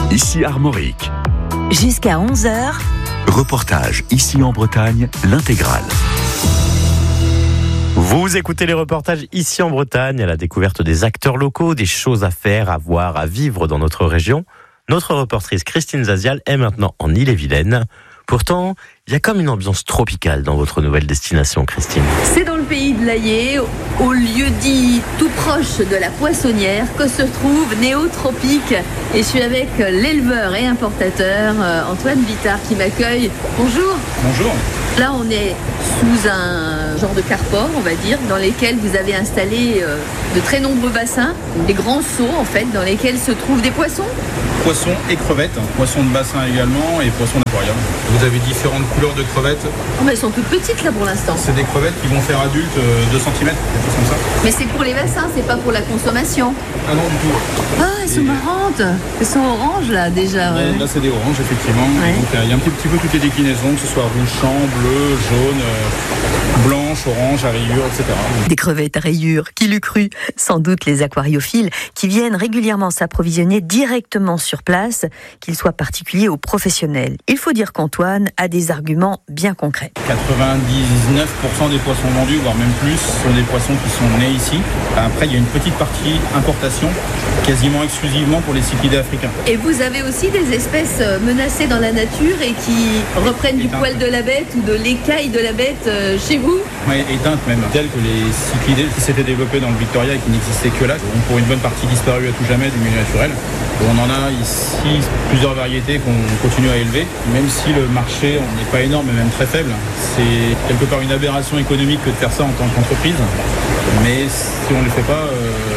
Ici Armorique. Jusqu'à 11h. Reportage ici en Bretagne, l'intégrale. Vous écoutez les reportages ici en Bretagne, à la découverte des acteurs locaux, des choses à faire, à voir, à vivre dans notre région. Notre reportrice Christine Zazial est maintenant en Ille-et-Vilaine. Pourtant, il y a comme une ambiance tropicale dans votre nouvelle destination, Christine. C'est dans le pays de l'Aillé, au lieu-dit tout proche de la Poissonnière, que se trouve Néotropique. Et je suis avec l'éleveur et importateur Antoine Vittard qui m'accueille. Bonjour. Bonjour. Là, on est sous un genre de carport, on va dire, dans lesquels vous avez installé de très nombreux bassins, des grands seaux en fait, dans lesquels se trouvent des poissons. Poissons et crevettes, poissons de bassin également et poissons d'aquarium. Vous avez différentes couleurs de crevettes. Oh, mais elles sont toutes petites là pour l'instant. C'est des crevettes qui vont faire adultes 2 cm, quelque chose comme ça. Mais c'est pour les bassins, c'est pas pour la consommation. Ah non, du tout. Ah, elles sont marrantes. Elles sont oranges là déjà. Ouais. Là, c'est des oranges, effectivement. Ouais. Donc, il y a un petit peu toutes les déclinaisons, que ce soit rouge champ, bleu, jaune, blanche, orange, à rayures, etc. Des crevettes à rayures, qui l'eût cru? Sans doute les aquariophiles qui viennent régulièrement s'approvisionner directement sur place, qu'ils soient particuliers ou professionnels. Il faut dire qu'Antoine a des arguments bien concrets. 99% des poissons vendus, voire même plus, sont des poissons qui sont nés ici. Après, il y a une petite partie importation, quasiment exclusivement pour les cyclidés africains. Et vous avez aussi des espèces menacées dans la nature et qui reprennent du poil de la bête ou de l'écaille de la bête chez vous? Oui, éteintes même, telles que les cyclidés qui s'étaient développés dans le Victoria et qui n'existaient que là, ont pour une bonne partie disparu à tout jamais du milieu naturel. On en a ici plusieurs variétés qu'on continue à élever, même si le marché n'est pas énorme et même très faible. C'est quelque part une aberration économique que de faire ça en tant qu'entreprise, mais si on ne le fait pas,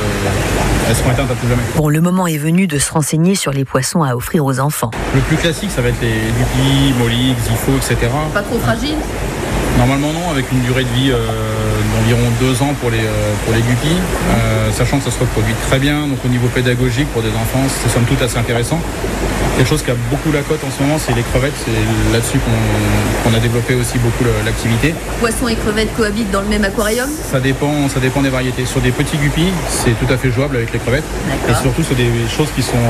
elles seront éteintes à tout jamais. Bon, le moment est venu de se renseigner sur les poissons à offrir aux enfants. Le plus classique, ça va être les guppies, mollies, xyphos, etc. Pas trop fragile? Normalement non, avec une durée de vie d'environ 2 ans pour les guppies, sachant que ça se reproduit très bien, donc au niveau pédagogique pour des enfants, c'est somme toute assez intéressant. Quelque chose qui a beaucoup la cote en ce moment, c'est les crevettes, c'est là-dessus qu'on a développé aussi beaucoup l'activité. Poissons et crevettes cohabitent dans le même aquarium? Ça dépend des variétés. Sur des petits guppies, c'est tout à fait jouable avec les crevettes. D'accord. Et surtout sur des choses qui sont,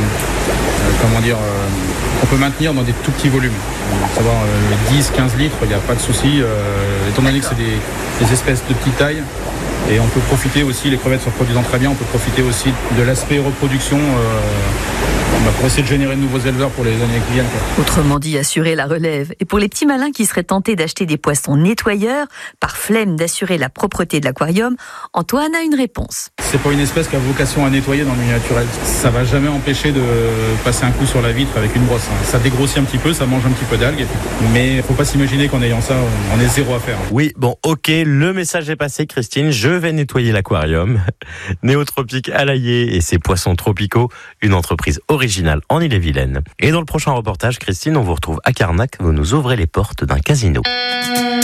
on peut maintenir dans des tout petits volumes. Savoir 10-15 litres, il n'y a pas de souci. Étant donné que c'est des espèces de petite taille, et on peut profiter aussi, les crevettes se reproduisant très bien, on peut profiter aussi de l'aspect reproduction pour essayer de générer de nouveaux éleveurs pour les années qui viennent. Autrement dit, assurer la relève. Et pour les petits malins qui seraient tentés d'acheter des poissons nettoyeurs, par flemme d'assurer la propreté de l'aquarium, Antoine a une réponse. C'est pas une espèce qui a vocation à nettoyer dans le milieu naturel. Ça va jamais empêcher de passer un coup sur la vitre avec une brosse. Ça dégrossit un petit peu, ça mange un petit peu d'algues, mais faut pas s'imaginer qu'en ayant ça, on est zéro à faire. Oui, bon, ok, le message est passé, Christine. Je vais nettoyer l'aquarium. Néotropique à l'Aillé et ses poissons tropicaux, une entreprise originale en Ille-et-Vilaine. Et dans le prochain reportage, Christine, on vous retrouve à Carnac. Vous nous ouvrez les portes d'un casino.